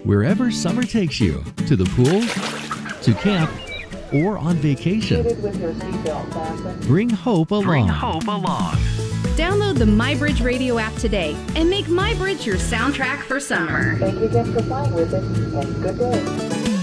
Wherever summer takes you, to the pool, to camp, or on vacation, With your seatbelt fastened. bring hope along. Bring hope along. Download the MyBridge Radio app today and make MyBridge your soundtrack for summer. Thank you again for flying with us, and good day.